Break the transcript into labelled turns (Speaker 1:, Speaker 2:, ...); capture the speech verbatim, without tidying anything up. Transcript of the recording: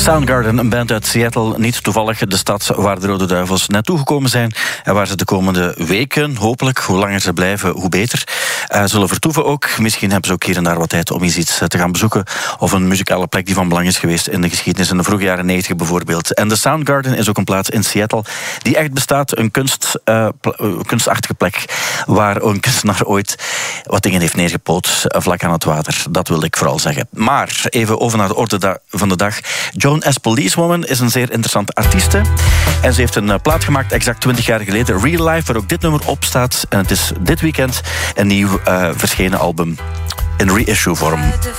Speaker 1: Soundgarden, een band uit Seattle, niet toevallig de stad waar de Rode Duivels naartoe gekomen zijn en waar ze de komende weken, hopelijk, hoe langer ze blijven, hoe beter, uh, zullen vertoeven ook. Misschien hebben ze ook hier en daar wat tijd om eens iets te gaan bezoeken of een muzikale plek die van belang is geweest in de geschiedenis in de vroege jaren negentig bijvoorbeeld. En de Soundgarden is ook een plaats in Seattle die echt bestaat, een kunst, uh, pl- kunstachtige plek waar een kunstenaar ooit wat dingen heeft neergepoot vlak aan het water. Dat wil ik vooral zeggen. Maar even over naar de orde da- van de dag. Joan S. Policewoman is een zeer interessante artieste. En ze heeft een uh, plaat gemaakt exact twintig jaar geleden. Real Life, waar ook dit nummer op staat. En het is dit weekend een nieuw uh, verschenen album in reissue vorm.